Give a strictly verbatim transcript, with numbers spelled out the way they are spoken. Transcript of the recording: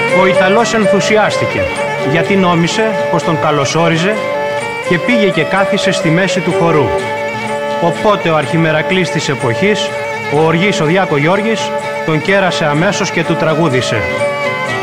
Ο Ιταλός ενθουσιάστηκε, γιατί νόμισε πως τον καλωσόριζε και πήγε και κάθισε στη μέση του χορού. Οπότε ο αρχιμερακλής της εποχής, ο οργής ο Διάκο Γιώργης, τον κέρασε αμέσως και του τραγούδισε.